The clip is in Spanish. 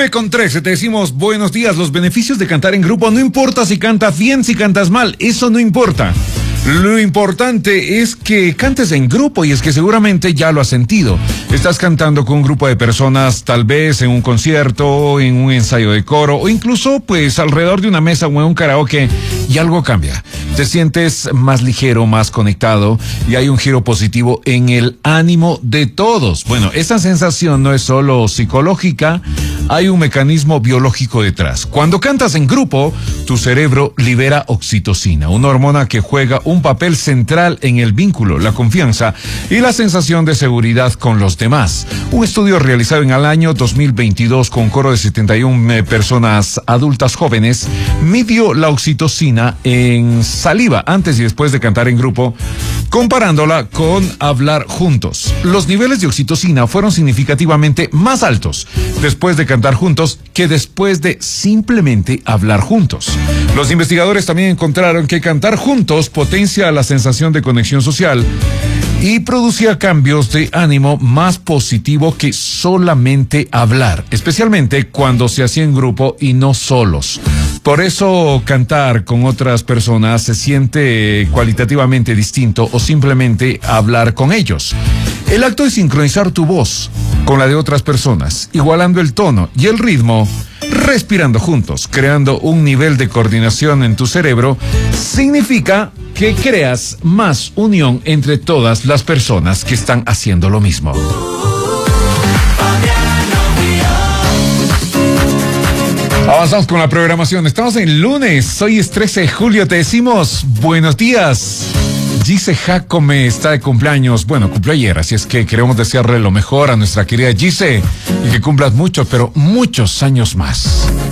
9:13, te decimos buenos días. Los beneficios de cantar en grupo, no importa si cantas bien, si cantas mal, eso no importa. Lo importante es que cantes en grupo, y es que seguramente ya lo has sentido. Estás cantando con un grupo de personas, tal vez en un concierto, en un ensayo de coro, o incluso pues alrededor de una mesa o en un karaoke, y algo cambia. Te sientes más ligero, más conectado, y hay un giro positivo en el ánimo de todos. Bueno, esta sensación no es solo psicológica, hay un mecanismo biológico detrás. Cuando cantas en grupo, tu cerebro libera oxitocina, una hormona que juega un papel central en el vínculo, la confianza y la sensación de seguridad con los demás. Un estudio realizado en el año 2022 con un coro de 71 personas adultas jóvenes midió la oxitocina en saliva antes y después de cantar en grupo, comparándola con hablar juntos. Los niveles de oxitocina fueron significativamente más altos después de cantar juntos que después de simplemente hablar juntos. Los investigadores también encontraron que cantar juntos potencia la sensación de conexión social y producía cambios de ánimo más positivo que solamente hablar, especialmente cuando se hacía en grupo y no solos. Por eso cantar con otras personas se siente cualitativamente distinto o simplemente hablar con ellos. El acto de sincronizar tu voz con la de otras personas, igualando el tono y el ritmo, respirando juntos, creando un nivel de coordinación en tu cerebro, significa que creas más unión entre todas las personas que están haciendo lo mismo. Avanzamos con la programación. Estamos en lunes, hoy es 13 de julio, te decimos buenos días. Gise Jacome está de cumpleaños, bueno, cumplió ayer, así es que queremos desearle lo mejor a nuestra querida Gise y que cumplas muchos, pero muchos años más.